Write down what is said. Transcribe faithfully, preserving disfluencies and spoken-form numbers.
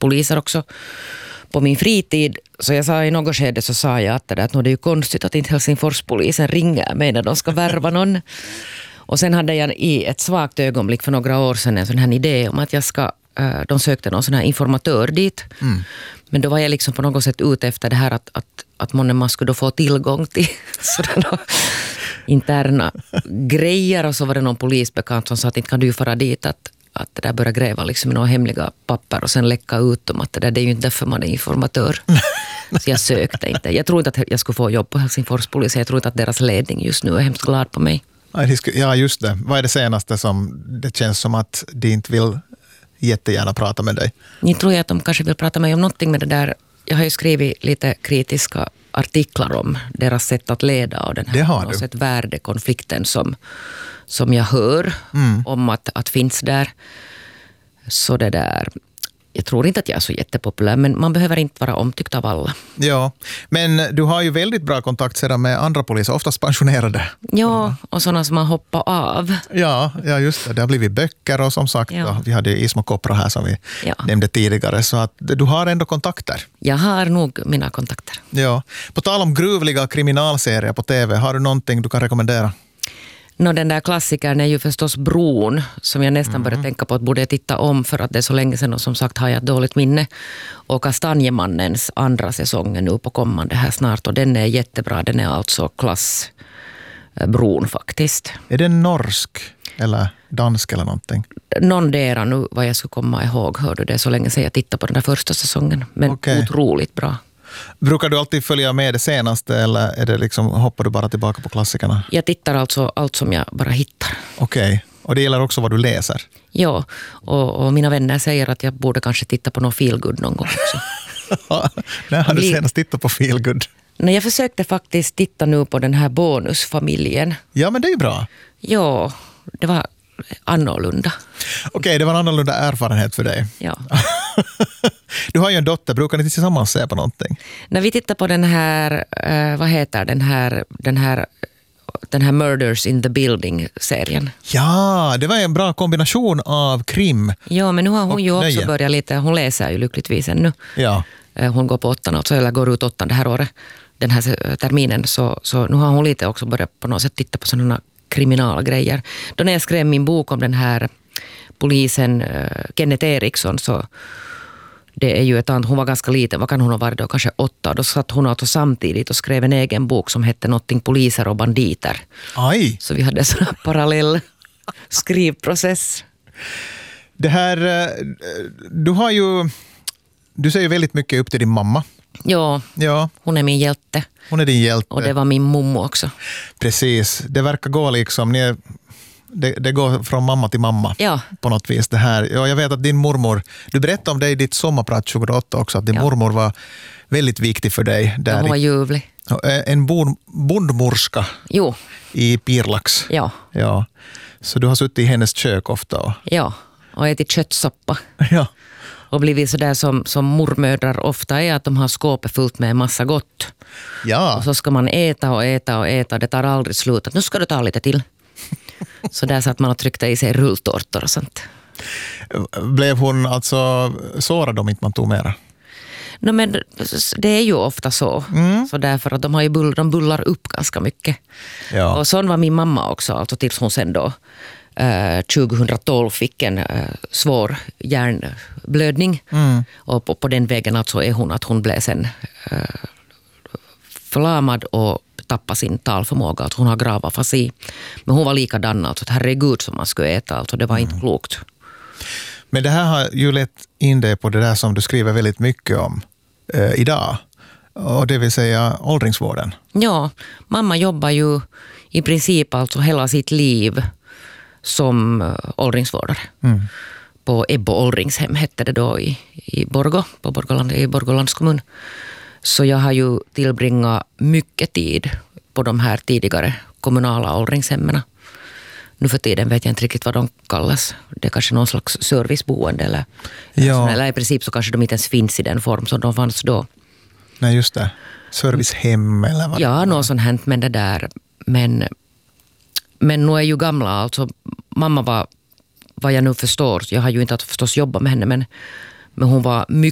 poliser också på min fritid. Så jag sa i något skede så sa jag att det, där, att det är ju konstigt att inte Helsingforspolisen ringer mig när de ska värva någon. Och sen hade jag i ett svagt ögonblick för några år sedan en sån här idé om att jag ska, de sökte någon sån här informatör dit. Mm. Men då var jag liksom på något sätt ute efter det här att, att, att man skulle då få tillgång till sådana interna grejer. Och så var det någon polisbekant som sa att inte kan du fara dit att, att det där börjar gräva liksom i några hemliga papper och sen läcka ut dem att det där det är ju inte därför man är informatör. Så jag sökte inte. Jag tror inte att jag skulle få jobb på Helsingforspolisen. Jag tror inte att deras ledning just nu är hemskt glad på mig. Ja, just det. Vad är det senaste som det känns som att de inte vill jättegärna prata med dig? Jag tror att de kanske vill prata med mig om någonting med det där. Jag har ju skrivit lite kritiska artiklar om deras sätt att leda och den här och sett värdekonflikten som, som jag hör mm. om att, att finns där. Så det där... Jag tror inte att jag är så jättepopulär, men man behöver inte vara omtyckt av alla. Ja, men du har ju väldigt bra kontakt sedan med andra poliser, oftast pensionerade. Ja, och sådana som har hoppat av. Ja, ja just det. Det har blivit böcker och som sagt, ja. Vi hade Ismo Kopra här som vi ja. nämnde tidigare, så att du har ändå kontakter. Jag har nog mina kontakter. Ja. På tal om gruvliga kriminalserier på tv, har du någonting du kan rekommendera? No, den där klassikern är ju förstås Bron, som jag nästan mm. började tänka på att borde jag titta om för att det är så länge sedan och som sagt har jag ett dåligt minne. Och Kastanjemannens andra säsong är nu på kommande här snart och den är jättebra. Den är alltså klass Bron faktiskt. Är den norsk eller dansk eller någonting? Någondera nu vad jag skulle komma ihåg, hörde det är så länge sedan jag tittade på den där första säsongen. Men okay. Otroligt bra. Brukar du alltid följa med det senaste eller är det liksom, hoppar du bara tillbaka på klassikerna? Jag tittar alltså allt som jag bara hittar. Okej, okay. Och det gäller också vad du läser? Ja, och, och mina vänner säger att jag borde kanske titta på någon feelgood någon gång också. När har du senast tittat på feelgood? Nej, jag försökte faktiskt titta nu på den här Bonusfamiljen. Ja, men det är ju bra. Ja, det var annorlunda. Okej, okay, det var en annorlunda erfarenhet för dig. Ja. Du har ju en dotter, brukar ni tillsammans se på någonting? När vi tittar på den här, uh, vad heter den här, den här, den här Murders in the Building-serien. Ja, det var en bra kombination av krim. Ja, men nu har hon ju också nöje. börjat lite, hon läser ju lyckligtvis ännu. Ja. Uh, hon går på åttan, alltså, eller går ut åttan det här året, den här terminen, så, så nu har hon lite också börjat på något sätt titta på sådana kriminalgrejer. Då när jag skrev min bok om den här polisen uh, Kenneth Eriksson, så det är ju ett annat, hon var ganska liten, vad kan hon ha varit då, kanske åtta. Då satt hon alltså samtidigt och skrev en egen bok som hette någonting poliser och banditer. Aj. Så vi hade en sån här parallell skrivprocess. Det här, du har ju, du ser ju väldigt mycket upp till din mamma. Ja, ja, hon är min hjälte. Hon är din hjälte. Och det var min mommo också. Precis, det verkar gå liksom, ni är, det, det går från mamma till mamma ja. på något vis det här. Ja, jag vet att din mormor, du berättade om det i ditt sommarprat tjugoåtta också, att din ja. mormor var väldigt viktig för dig. Där ja, hon var ljuvlig. En bon, bondmorska jo. i Pirlax. Ja. ja. Så du har suttit i hennes kök ofta? Och... Ja, och ätit köttsoppa. Ja. Och blivit sådär som, som mormödrar ofta är, att de har skåpet fullt med en massa gott. Ja. Och så ska man äta och äta och äta, det tar aldrig slut. Att nu ska du ta lite till. Så där satt man och tryckte i sig rulltårtor och sånt. Blev hon alltså sårad om inte man tog mera? No, men det är ju ofta så. Mm. Så därför att de, har ju bull, de bullar upp ganska mycket. Ja. Och så var min mamma också, alltså tills hon sen då Uh, tjugohundratolv fick en uh, svår hjärnblödning mm. och på, på den vägen alltså är hon att hon blev sen uh, förlamad och tappade sin talförmåga, att hon har grav afasi. Men hon var likadan, alltså att herregud som man skulle äta, alltså det var mm. inte klokt. Men det här har ju lett in det på det där som du skriver väldigt mycket om uh, idag, och det vill säga åldringsvården. Ja, mamma jobbar ju i princip alltså hela sitt liv som åldringsvårdare. Mm. På Ebbo åldringshem hette det då i, i Borgå, på Borgåland, i Borgålands kommun. Så jag har ju tillbringat mycket tid på de här tidigare kommunala åldringshemmen. Nu för tiden vet jag inte riktigt vad de kallas. Det är kanske någon slags serviceboende eller, ja. eller i princip så kanske de inte ens finns i den form som de fanns då. Nej, just det. Servicehem eller vad? Ja, något sånt hänt med det där. Men Men nu är ju gamla, alltså mamma var, vad jag nu förstår, jag har ju inte att förstås jobba med henne, men, men hon var